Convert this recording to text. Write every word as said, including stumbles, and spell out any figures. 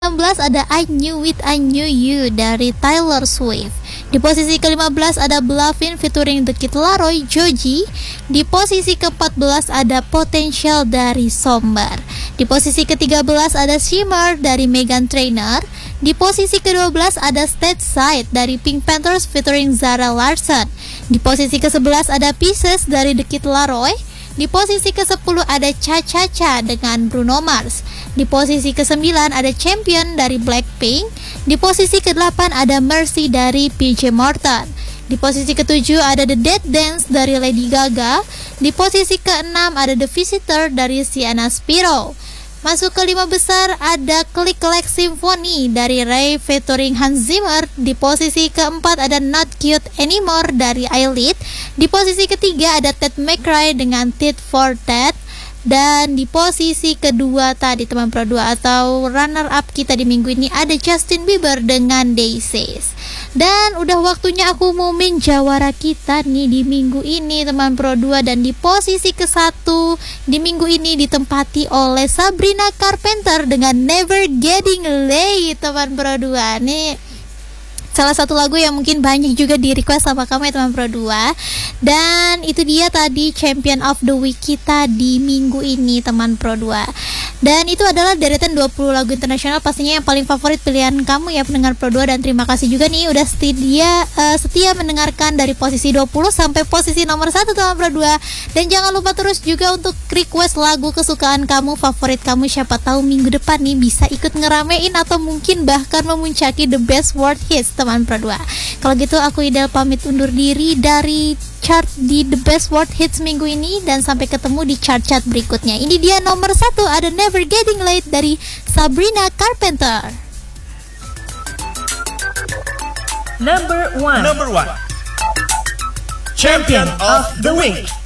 enam belas ada I Knew It, I Knew You dari Taylor Swift. Di posisi ke lima belas ada Bluffin featuring The Kid Laroi, Joji. Di posisi ke empat belas ada Potential dari Somber. Di posisi ke tiga belas ada Shimmer dari Meghan Trainor. Di posisi ke dua belas ada Stateside dari Pink Panthers featuring Zara Larsson. Di posisi ke sebelas ada Pieces dari The Kid Laroi. Di posisi ke sepuluh ada Cha Cha Cha dengan Bruno Mars. Di posisi ke sembilan ada Champion dari Blackpink. Di posisi ke delapan ada Mercy dari P J Morton. Di posisi ke tujuh ada The Dead Dance dari Lady Gaga. Di posisi ke enam ada The Visitor dari Sienna Spiro. Masuk ke lima besar ada Click Like Symphony dari Ray featuring Hans Zimmer. Di posisi keempat ada Not Cute Anymore dari Eyelid. Di posisi ketiga ada Ted McRae dengan Tit for Tat. Dan di posisi kedua tadi teman Pro dua atau runner up kita di minggu ini ada Justin Bieber dengan Daisies. Dan udah waktunya aku umumin jawara kita nih di minggu ini teman Pro dua. Dan di posisi ke satu di minggu ini ditempati oleh Sabrina Carpenter dengan Never Getting Late teman Pro dua. Nih salah satu lagu yang mungkin banyak juga di request sama kamu ya teman Pro dua. Dan itu dia tadi Champion of the Week kita di minggu ini teman Pro dua. Dan itu adalah deretan dua puluh lagu internasional pastinya yang paling favorit pilihan kamu ya pendengar Pro dua. Dan terima kasih juga nih udah setia, uh, setia mendengarkan dari posisi dua puluh sampai posisi nomor satu teman Pro dua. Dan jangan lupa terus juga untuk request lagu kesukaan kamu, favorit kamu. Siapa tahu minggu depan nih bisa ikut ngeramein atau mungkin bahkan memuncaki The Best World Hits teman Pro dua. Kalau gitu aku Idel pamit undur diri dari chart di The Best World Hits minggu ini. Dan sampai ketemu di chart-chart berikutnya. Ini dia nomor satu ada Never Getting Late dari Sabrina Carpenter. Number one. Number one. Champion of the Week.